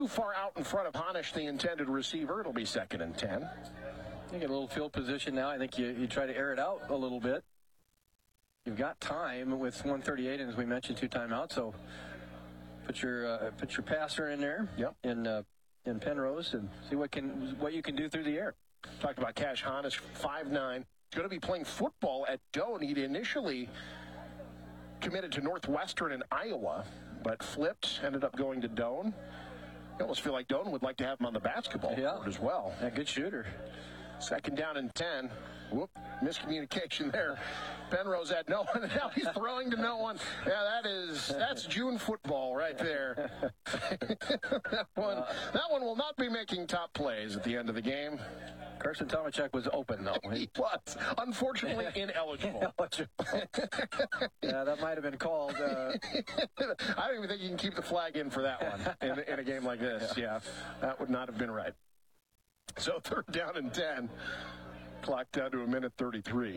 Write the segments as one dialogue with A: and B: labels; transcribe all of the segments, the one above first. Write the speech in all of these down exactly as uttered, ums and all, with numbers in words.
A: Too far out in front of Hanish, the intended receiver. It'll be second and ten.
B: You get a little field position now. I think you, you try to air it out a little bit. You've got time with one thirty-eight, and as we mentioned, two timeouts. So put your uh, put your passer in there.
A: Yep.
B: In uh, in Penrose and see what can what you can do through the air.
A: Talked about Cash Hanish, five nine. Going to be playing football at Doane. He'd initially committed to Northwestern in Iowa, but flipped, ended up going to Doane. I almost feel like Doane would like to have him on the basketball
B: yeah.
A: court as well.
B: Yeah, good shooter.
A: Second down and ten. Whoop, miscommunication there. Penrose had no one, and now he's throwing to no one. Yeah, that is, that's June football right there. that one, uh, that one will not be making top plays at the end of the game.
B: Carson Tomachek was open, though.
A: He was, unfortunately, ineligible.
B: ineligible. Yeah, that might have been called. Uh...
A: I don't even think you can keep the flag in for that one in, in a game like this. Yeah. yeah, that would not have been right. So third down and ten. Clock down to a minute thirty-three.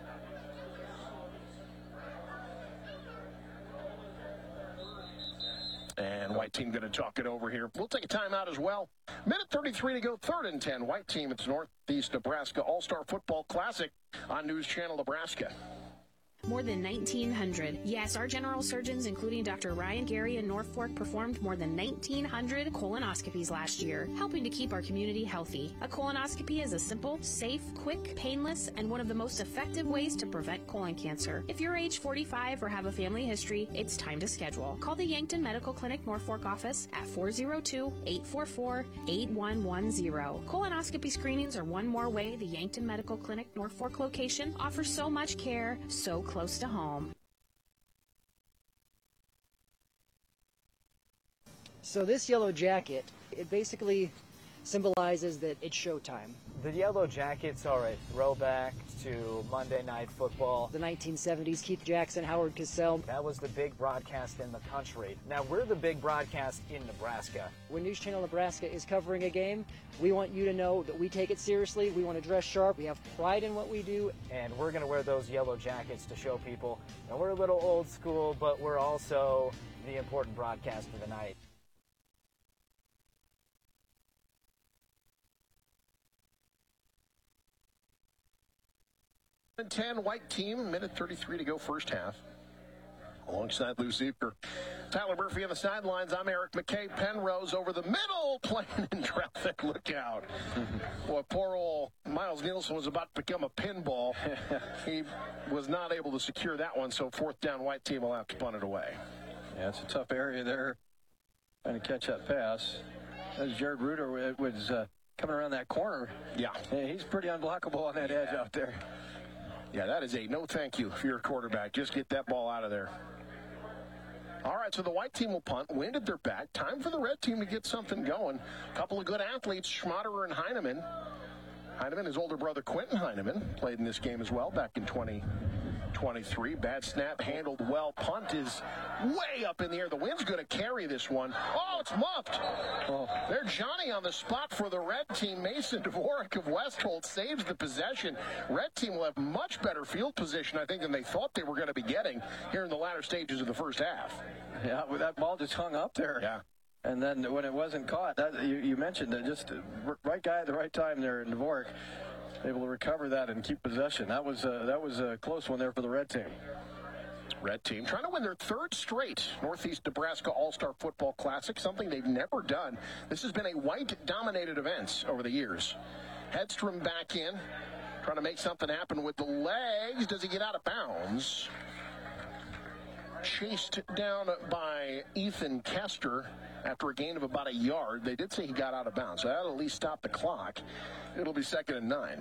A: And white team going to talk it over here. We'll take a timeout as well. Minute thirty-three to go, third and ten. White team, it's Northeast Nebraska All-Star Football Classic on News Channel Nebraska.
C: More than nineteen hundred. Yes, our general surgeons, including Doctor Ryan Gary in Norfolk, performed more than nineteen hundred colonoscopies last year, helping to keep our community healthy. A colonoscopy is a simple, safe, quick, painless, and one of the most effective ways to prevent colon cancer. If you're age forty-five or have a family history, it's time to schedule. Call the Yankton Medical Clinic Norfolk office at four oh two, eight four four, eight one one zero. Colonoscopy screenings are one more way the Yankton Medical Clinic Norfolk location offers so much care, so close to home.
D: So this yellow jacket, it basically symbolizes that it's showtime.
E: The Yellow Jackets are a throwback to Monday Night Football.
D: The nineteen seventies, Keith Jackson, Howard Cosell.
E: That was the big broadcast in the country. Now we're the big broadcast in Nebraska.
D: When News Channel Nebraska is covering a game, we want you to know that we take it seriously. We want to dress sharp. We have pride in what we do.
E: And we're going to wear those yellow jackets to show people that we're a little old school, but we're also the important broadcast of the night.
A: ten, white team, minute thirty-three to go, first half. Alongside Lou Zeepker, Tyler Murphy on the sidelines. I'm Eric McKay. Penrose over the middle, playing in traffic. Look out. Boy, poor old Miles Nielsen was about to become a pinball. He was not able to secure that one, so fourth down, white team will have to punt it away.
B: Yeah, it's a tough area there, trying to catch that pass. As Jared Reuter was uh, coming around that corner.
A: Yeah.
B: yeah. He's pretty unblockable on that
A: yeah.
B: edge out there.
A: Yeah, that is a no thank you if you're a quarterback. Just get that ball out of there. All right, so the white team will punt. Wind at their back. Time for the red team to get something going. A couple of good athletes, Schmaderer and Heineman. Heineman, his older brother Quentin Heineman, played in this game as well back in twenty twenty-three. Bad snap, handled well. Punt is way up in the air. The wind's going to carry this one. Oh, it's muffed. Oh. There's Johnny on the spot for the red team. Mason Dvorak of Westholt saves the possession. Red team will have much better field position, I think, than they thought they were going to be getting here in the latter stages of the first half.
B: Yeah, well, that ball just hung up there.
A: Yeah.
B: And then when it wasn't caught, that, you, you mentioned that just right guy at the right time there in Dvorak, able to recover that and keep possession. That was uh, that was a close one there for the red team.
A: Red team trying to win their third straight Northeast Nebraska All-Star Football Classic, something they've never done. This has been a white-dominated event over the years. Hedstrom back in, trying to make something happen with the legs. Does he get out of bounds? Chased down by Ethan Kester after a gain of about a yard. They did say he got out of bounds, so that'll at least stop the clock. It'll be second and nine.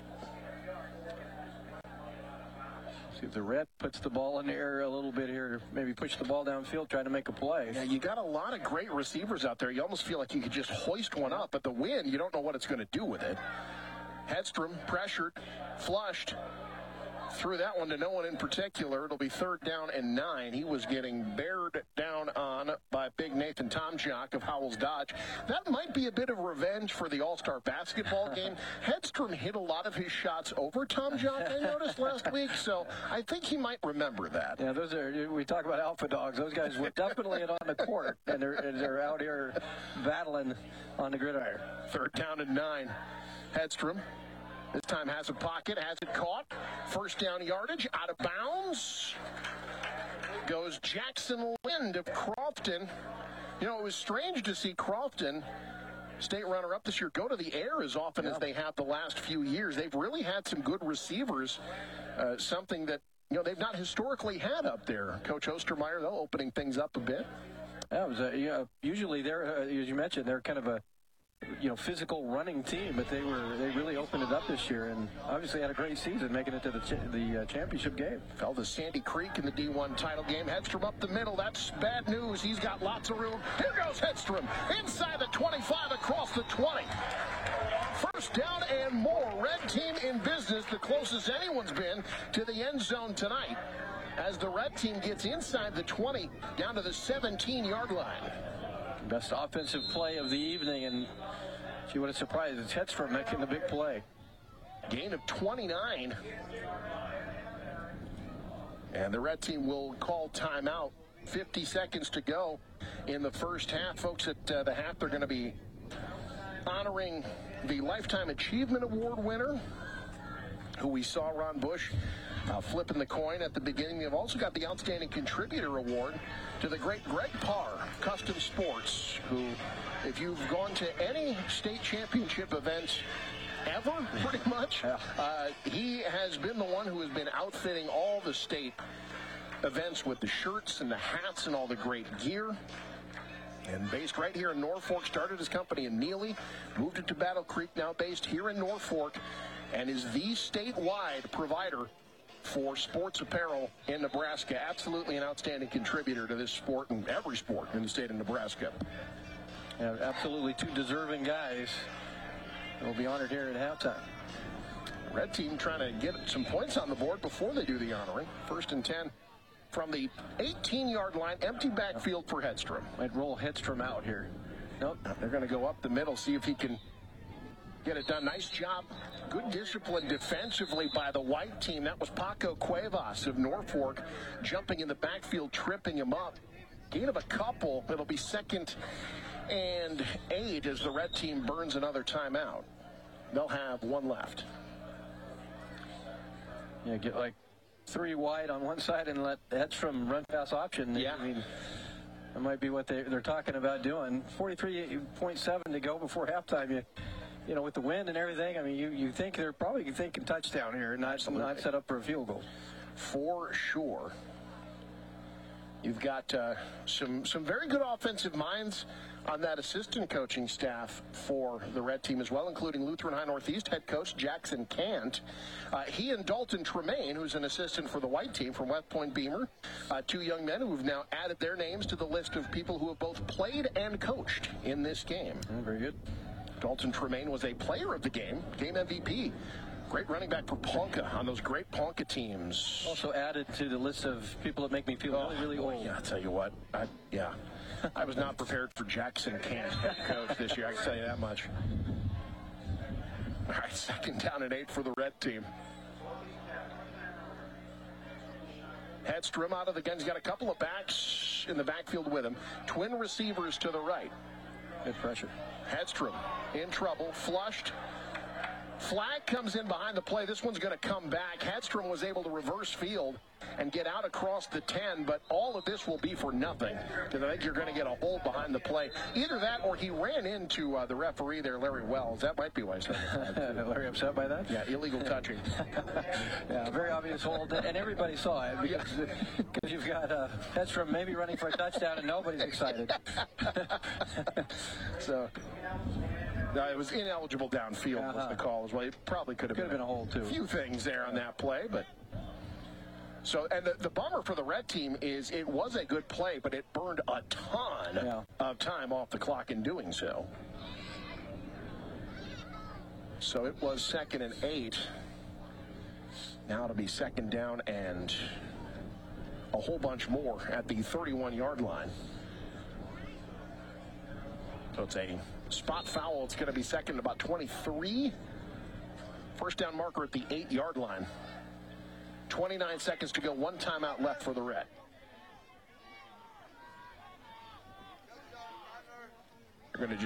B: See if the red puts the ball in the air a little bit here, maybe push the ball downfield, try to make a play.
A: Yeah, you got a lot of great receivers out there. You almost feel like you could just hoist one up, but the wind, you don't know what it's going to do with it. Hedstrom pressured, flushed, Threw that one to no one in particular. It'll be third down and nine. He was getting bared down on by big Nathan Tomczak of Howells Dodge. That might be a bit of revenge for the All-Star basketball game. Hedstrom hit a lot of his shots over Tomczak, I noticed last week, so I think he might remember that.
B: Yeah, those are, we talk about alpha dogs. Those guys were definitely on the court, and they're, and they're out here battling on the gridiron.
A: Third down and nine. Hedstrom this time has a pocket, has it caught. First down yardage, out of bounds. Goes Jackson Lind of Crofton. You know, it was strange to see Crofton, state runner-up this year, go to the air as often yeah. as they have the last few years. They've really had some good receivers, uh, something that, you know, they've not historically had up there. Coach Ostermeyer, though, opening things up a bit.
B: Yeah, it was a, you know, usually they're, uh, as you mentioned, they're kind of a, you know, physical running team, but they were they really opened it up this year and obviously had a great season making it to the ch- the uh, championship game.
A: Fell to Sandy Creek in the D one title game. Hedstrom up the middle. That's bad news. He's got lots of room. Here goes Hedstrom inside the twenty-five, across the twenty. First down and more. Red team in business, the closest anyone's been to the end zone tonight, as the red team gets inside the twenty down to the seventeen-yard line.
B: Best offensive play of the evening, and gee, what a surprise. It's Hedstrom making the big play.
A: Gain of twenty-nine. And the red team will call timeout. fifty seconds to go in the first half. Folks, at uh, the half, they're going to be honoring the Lifetime Achievement Award winner, who we saw, Ron Bush, uh, flipping the coin at the beginning. They've also got the Outstanding Contributor Award to the great Greg Parr, Custom Sports, who, if you've gone to any state championship event ever, pretty much, uh, he has been the one who has been outfitting all the state events with the shirts and the hats and all the great gear. And based right here in Norfolk, started his company in Neely, moved it to Battle Creek, now based here in Norfolk, and is the statewide provider for sports apparel in Nebraska. Absolutely an outstanding contributor to this sport and every sport in the state of Nebraska.
B: Yeah, absolutely two deserving guys. Will be honored here at halftime.
A: Red team trying to get some points on the board before they do the honoring. First and ten from the eighteen-yard line. Empty backfield for Hedstrom.
B: Might roll Hedstrom out here.
A: Nope. They're going to go up the middle, see if he can get it done. Nice job. Good discipline defensively by the white team. That was Paco Cuevas of Norfolk jumping in the backfield, tripping him up. Gain of a couple. It'll be second and eight as the red team burns another timeout. They'll have one left.
B: Yeah, get like three wide on one side and let Hedstrom run pass option.
A: Yeah.
B: I mean, that might be what they, they're talking about doing. forty-three point seven to go before halftime. You, you know, with the wind and everything, I mean, you, you think they're probably thinking touchdown here, not, not set up for a field goal.
A: For sure. You've got uh, some some very good offensive minds on that assistant coaching staff for the red team as well, including Lutheran High Northeast head coach Jackson Kant. Uh, he and Dalton Tremaine, who's an assistant for the white team from West Point Beamer, uh, two young men who have now added their names to the list of people who have both played and coached in this game.
B: Yeah, very good.
A: Dalton Tremaine was a player of the game, game M V P. Great running back for Ponca on those great Ponca teams.
B: Also added to the list of people that make me feel
A: oh,
B: really, really
A: boy,
B: old.
A: Yeah, I'll tell you what. I, yeah. I was not prepared for Jackson Kant, head coach, this year. I can tell you that much. All right, second down and eight for the red team. Hedstrom out of the gun. He's got a couple of backs in the backfield with him. Twin receivers to the right.
B: Good pressure.
A: Hedstrom in trouble, flushed. Flag comes in behind the play. This one's going to come back. Hedstrom was able to reverse field and get out across the ten, but all of this will be for nothing, because I think you're going to get a hold behind the play. Either that or he ran into uh, the referee there, Larry Wells. That might be why he's
B: Larry upset by that?
A: Yeah, illegal touching.
B: Yeah, very obvious hold, and everybody saw it, because, because you've got uh, Hedstrom maybe running for a touchdown and nobody's excited.
A: So... No, it was ineligible downfield uh-huh. was the call as well. It probably could have
B: been,
A: been
B: a hold too.
A: A few things there on that play, but so and the, the bummer for the red team is it was a good play, but it burned a ton
B: yeah.
A: of time off the clock in doing so. So it was second and eight Now it'll be second down and a whole bunch more at the thirty-one-yard line. So it's a spot foul. It's going to be second about twenty-three. First down marker at the eight-yard line. twenty-nine seconds to go. One timeout left for the Red.